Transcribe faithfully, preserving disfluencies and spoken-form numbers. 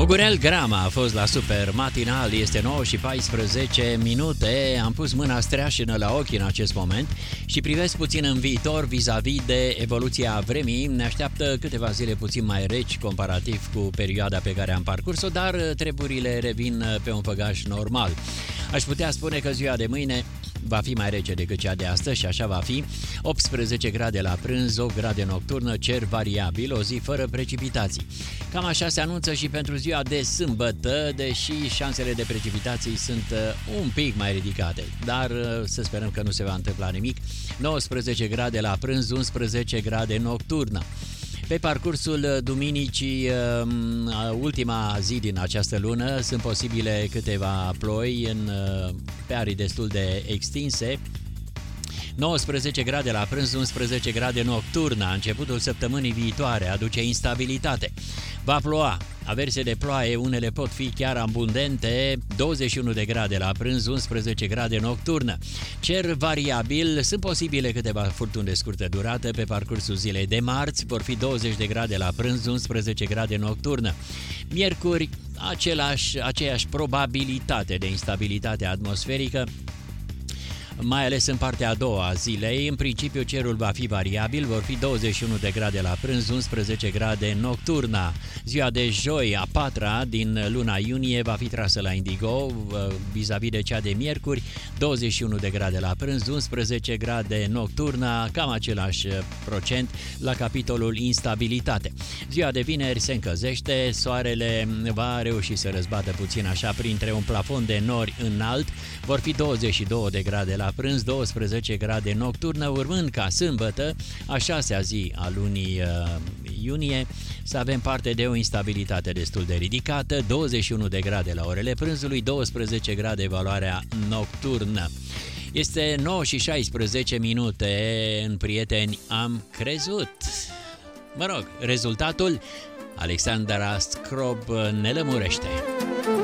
Mugurel Grama a fost la Super Matinal, este nouă și paisprezece minute, am pus mâna streașină la ochi în acest moment și privesc puțin în viitor vis-a-vis de evoluția vremii. Ne așteaptă câteva zile puțin mai reci comparativ cu perioada pe care am parcurs-o, dar treburile revin pe un făgaș normal. Aș putea spune că ziua de mâine va fi mai rece decât cea de astăzi și așa va fi. optsprezece grade la prânz, opt grade nocturnă, cer variabil, o zi fără precipitații. Cam așa se anunță și pentru ziua de sâmbătă, deși șansele de precipitații sunt un pic mai ridicate, dar să sperăm că nu se va întâmpla nimic. nouăsprezece grade la prânz, unsprezece grade nocturnă. Pe parcursul duminicii, ultima zi din această lună, sunt posibile câteva ploi în, pe arii destul de extinse. nouăsprezece grade la prânz, unsprezece grade nocturnă. Începutul săptămânii viitoare aduce instabilitate. Va ploua. Averse de ploaie, unele pot fi chiar abundente, douăzeci și unu de grade la prânz, unsprezece grade nocturnă. Cer variabil, sunt posibile câteva furtuni de scurtă durată pe parcursul zilei de marți, vor fi douăzeci de grade la prânz, unsprezece grade nocturnă. Miercuri, același, aceeași probabilitate de instabilitate atmosferică, mai ales în partea a doua a zilei. În principiu cerul va fi variabil, vor fi douăzeci și unu de grade la prânz, unsprezece grade nocturna. Ziua de joi, a patra din luna iunie, va fi trasă la indigo vis-a-vis de cea de miercuri, douăzeci și unu de grade la prânz, unsprezece grade nocturna, cam același procent la capitolul instabilitate. Ziua de vineri se încălzește, soarele va reuși să răzbată puțin așa printre un plafon de nori înalt, vor fi douăzeci și două de grade la la prânz, douăsprezece grade nocturnă, urmând ca sâmbătă, a șasea zi a lunii uh, iunie, să avem parte de o instabilitate destul de ridicată, douăzeci și unu de grade la orele prânzului, douăsprezece grade valoarea nocturnă. Este nouă și șaisprezece minute, în prieteni am crezut. Mă rog, rezultatul Alexandra Scrob ne lămurește.